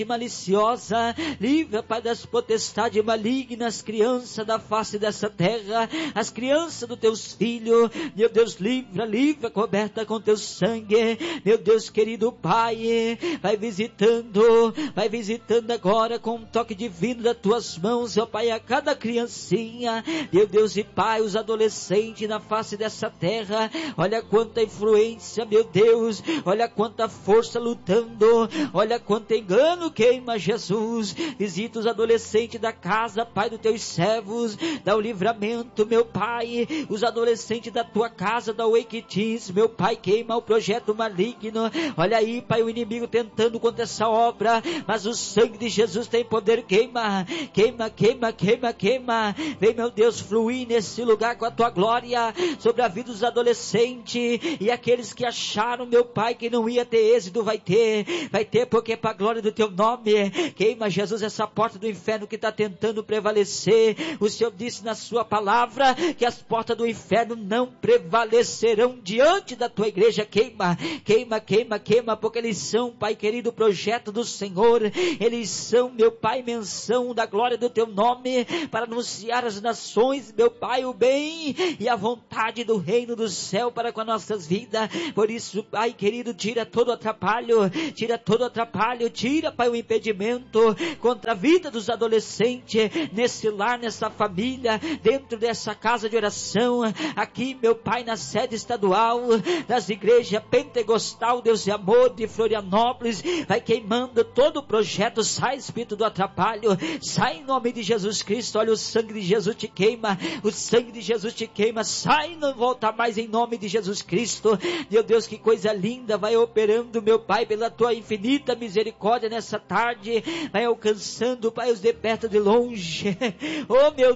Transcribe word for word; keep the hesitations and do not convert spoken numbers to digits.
maliciosa, livra, Pai, das potestades malignas, crianças da face dessa terra, as crianças dos teus filhos, meu Deus, livra, livra, coberta com teu sangue, meu Deus querido Pai, vai visitando, vai visitando agora com um toque divino das tuas mãos, ó Pai, a cada criancinha, meu Deus e Pai, os adolescentes na face dessa terra, olha quanta influência, meu Deus, olha quanta força lutando, olha quanto engano queima, Jesus, visita os adolescentes da casa, Pai, dos teus servos, dá o livramento, meu Pai, os adolescentes da tua casa, da Wake Teens, meu Pai, queima o projeto maligno, olha aí, Pai, o inimigo tentando contra essa obra, mas o sangue de Jesus tem poder, queima, queima, queima, queima, queima, vem, meu Deus, fluir nesse lugar com a tua glória, sobre a vida dos adolescentes, e aqueles que acharam, meu Pai, que não ia ter êxito, vai ter, vai ter, porque é para a glória do teu nome, queima, Jesus, essa porta do inferno que está tentando prevalecer, o Senhor disse na sua palavra, que as portas do inferno não prevalecerão diante da tua igreja, queima, queima, queima, queima, porque eles são, Pai querido, projeto do Senhor, eles são, meu Pai, menção da glória do teu nome, para anunciar às nações, meu Pai, o bem e a vontade do reino do céu para com as nossas vidas, por isso, Pai querido, tira todo o atrapalho, tira todo o atrapalho, tira, Pai, o impedimento contra a vida dos adolescentes, nesse lar, nessa família, dentro dessa casa de oração, aqui, meu Pai, na sede estadual, das igrejas pentecostal, Deus e amor, de Florianópolis, vai queimando todo o projeto, sai, espírito do atrapalho, sai em nome de Jesus Cristo, olha, o sangue de Jesus te queima, o sangue de Jesus te queima, sai, não volta mais em nome de Jesus Cristo, meu Deus, que coisa linda, vai operando, meu Pai, pela tua infinita misericórdia nessa tarde, vai alcançando, Pai, os de perto de longe, oh meu